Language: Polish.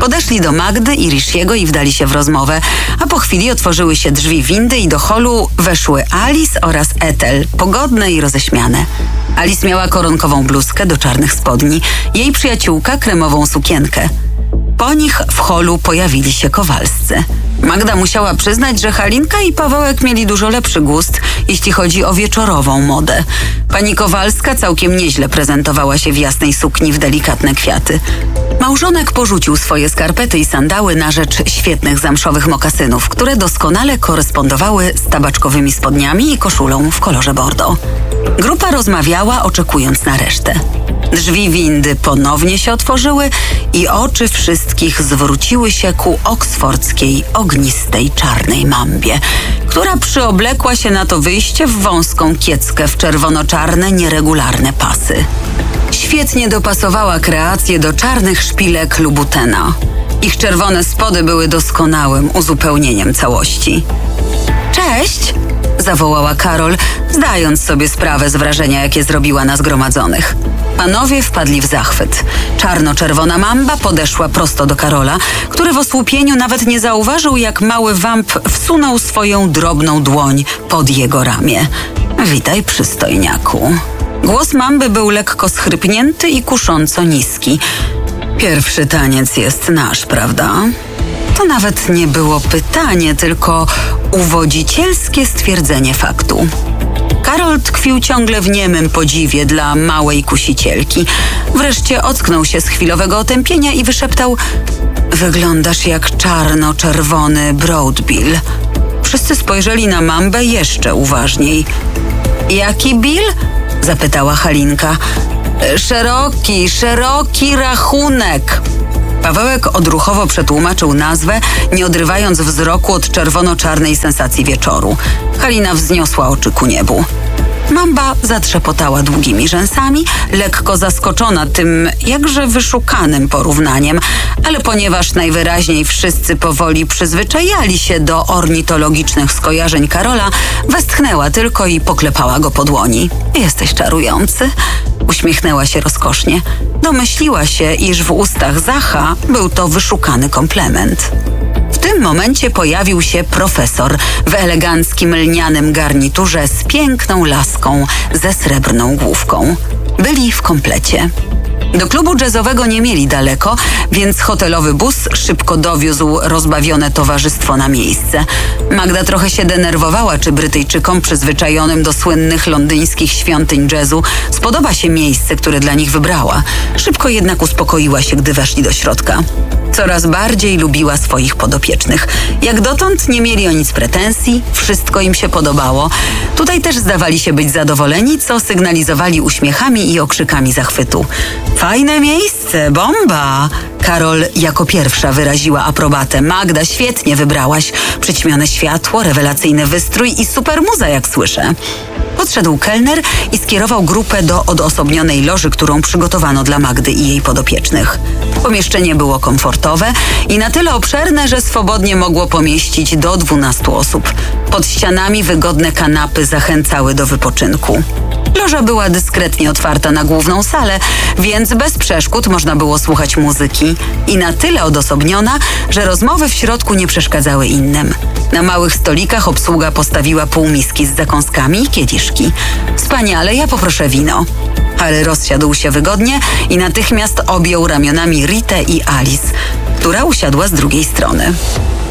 Podeszli do Magdy i Rishiego i wdali się w rozmowę, a po chwili otworzyły się drzwi windy i do holu weszły Alice oraz Ethel, pogodne i roześmiane. Alice miała koronkową bluzkę do czarnych spodni, jej przyjaciółka kremową sukienkę. Po nich w holu pojawili się Kowalscy. Magda musiała przyznać, że Halinka i Pawełek mieli dużo lepszy gust, jeśli chodzi o wieczorową modę. Pani Kowalska całkiem nieźle prezentowała się w jasnej sukni w delikatne kwiaty. Małżonek porzucił swoje skarpety i sandały na rzecz świetnych zamszowych mokasynów, które doskonale korespondowały z tabaczkowymi spodniami i koszulą w kolorze bordo. Grupa rozmawiała, oczekując na resztę. Drzwi windy ponownie się otworzyły i oczy wszystkich zwróciły się ku oksfordzkiej, ognistej, czarnej mambie, która przyoblekła się na to wyjście w wąską kieckę w czerwono-czarne, nieregularne pasy. Świetnie dopasowała kreację do czarnych szpilek Louboutina. Ich czerwone spody były doskonałym uzupełnieniem całości. Cześć! Zawołała Karol, zdając sobie sprawę z wrażenia, jakie zrobiła na zgromadzonych. Panowie wpadli w zachwyt. Czarno-czerwona mamba podeszła prosto do Karola, który w osłupieniu nawet nie zauważył, jak mały wamp wsunął swoją drobną dłoń pod jego ramię. Witaj, przystojniaku. Głos mamby był lekko schrypnięty i kusząco niski. Pierwszy taniec jest nasz, prawda? To nawet nie było pytanie, tylko uwodzicielskie stwierdzenie faktu. Karol tkwił ciągle w niemym podziwie dla małej kusicielki. Wreszcie ocknął się z chwilowego otępienia i wyszeptał: wyglądasz jak czarno-czerwony Broadbill. Wszyscy spojrzeli na mambę jeszcze uważniej. Jaki Bill? Zapytała Halinka. Szeroki rachunek. Pawełek odruchowo przetłumaczył nazwę, nie odrywając wzroku od czerwono-czarnej sensacji wieczoru. Halina wzniosła oczy ku niebu. Mamba zatrzepotała długimi rzęsami, lekko zaskoczona tym jakże wyszukanym porównaniem, ale ponieważ najwyraźniej wszyscy powoli przyzwyczajali się do ornitologicznych skojarzeń Karola, westchnęła tylko i poklepała go po dłoni. Jesteś czarujący. Uśmiechnęła się rozkosznie. Domyśliła się, iż w ustach Zacha był to wyszukany komplement. W tym momencie pojawił się profesor w eleganckim lnianym garniturze z piękną laską ze srebrną główką. Byli w komplecie. Do klubu jazzowego nie mieli daleko, więc hotelowy bus szybko dowiózł rozbawione towarzystwo na miejsce. Magda trochę się denerwowała, czy Brytyjczykom przyzwyczajonym do słynnych londyńskich świątyń jazzu spodoba się miejsce, które dla nich wybrała. Szybko jednak uspokoiła się, gdy weszli do środka. Coraz bardziej lubiła swoich podopiecznych. Jak dotąd nie mieli o nic pretensji, wszystko im się podobało. Tutaj też zdawali się być zadowoleni, co sygnalizowali uśmiechami i okrzykami zachwytu. Fajne miejsce, bomba! Karol jako pierwsza wyraziła aprobatę. Magda, świetnie wybrałaś. Przyćmione światło, rewelacyjny wystrój i super muza, jak słyszę. Podszedł kelner i skierował grupę do odosobnionej loży, którą przygotowano dla Magdy i jej podopiecznych. Pomieszczenie było komfortowe i na tyle obszerne, że swobodnie mogło pomieścić do 12 osób. Pod ścianami wygodne kanapy zachęcały do wypoczynku. Loża była dyskretnie otwarta na główną salę, więc bez przeszkód można było słuchać muzyki i na tyle odosobniona, że rozmowy w środku nie przeszkadzały innym. Na małych stolikach obsługa postawiła półmiski z zakąskami i kieliszki. Wspaniale, ja poproszę wino. Ale rozsiadł się wygodnie i natychmiast objął ramionami Ritę i Alice, która usiadła z drugiej strony.